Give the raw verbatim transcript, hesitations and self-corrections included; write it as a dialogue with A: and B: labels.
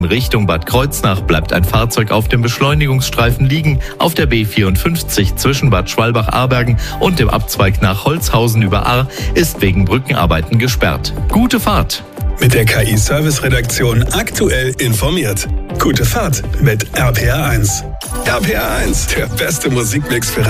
A: Richtung Bad Kreuznach bleibt ein Fahrzeug auf dem Beschleunigungsstreifen liegen. Auf der B vierundfünfzig zwischen Bad Schwalbach-Aarbergen und dem Abzweig nach Holzhausen über Ahr ist wegen Brückenarbeiten gesperrt. Gute Fahrt!
B: Mit der K I-Service-Redaktion aktuell informiert. Gute Fahrt mit R P R eins. R P R eins, der beste Musikmix für